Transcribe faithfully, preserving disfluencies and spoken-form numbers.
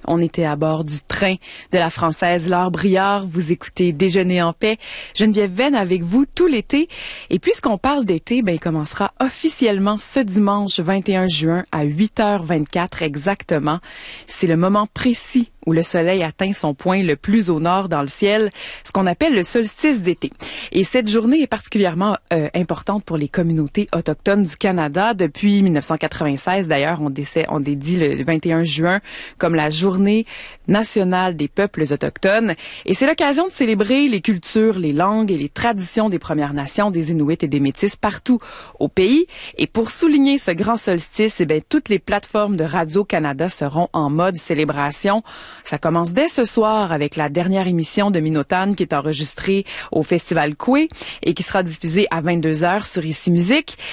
On était à bord du train de la Française Laure Briard. Vous écoutez Déjeuner en paix. Geneviève Venn avec vous tout l'été. Et puisqu'on parle d'été, ben, il commencera officiellement ce dimanche vingt et un juin à huit heures vingt-quatre exactement. C'est le moment précis où le soleil atteint son point le plus au nord dans le ciel, ce qu'on appelle le solstice d'été. Et cette journée est particulièrement euh, importante pour les communautés autochtones du Canada. Depuis dix-neuf cent quatre-vingt-seize, d'ailleurs, on, décès, on dédie le vingt et un juin comme la journée nationale des peuples autochtones. Et c'est l'occasion de célébrer les cultures, les langues et les traditions des Premières Nations, des Inuits et des Métis partout au pays. Et pour souligner ce grand solstice, eh bien, toutes les plateformes de Radio-Canada seront en mode célébration. Ça commence dès ce soir avec la dernière émission de Minotane qui est enregistrée au Festival Coué et qui sera diffusée à vingt-deux heures sur Ici Musique.